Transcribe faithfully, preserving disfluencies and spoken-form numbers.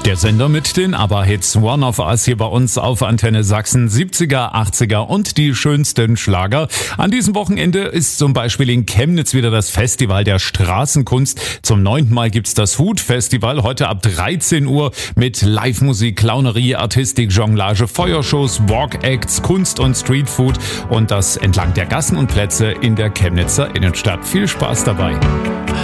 Der Sender mit den ABBA-Hits One of Us hier bei uns auf Antenne Sachsen, siebziger, achtziger und die schönsten Schlager. An diesem Wochenende ist zum Beispiel in Chemnitz wieder das Festival der Straßenkunst. Zum neunten Mal gibt's das Hut-Festival, heute ab dreizehn Uhr mit Live-Musik, Clownerie, Artistik, Jonglage, Feuershows, Walk-Acts, Kunst und Streetfood und das entlang der Gassen und Plätze in der Chemnitzer Innenstadt. Viel Spaß dabei.